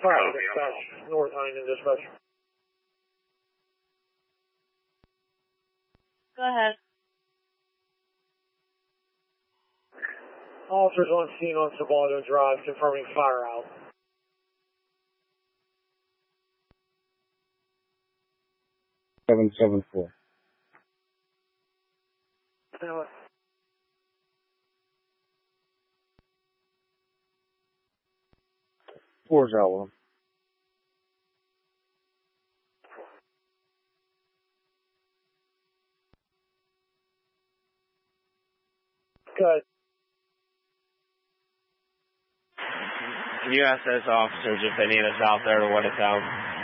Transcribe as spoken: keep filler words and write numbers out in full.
Fire dispatch, North Huntington dispatch. Go ahead. Officers on scene on Sublado Drive confirming fire out. seven seven four. Four's out. Good. Can you ask those officers if they need us out there to let us out?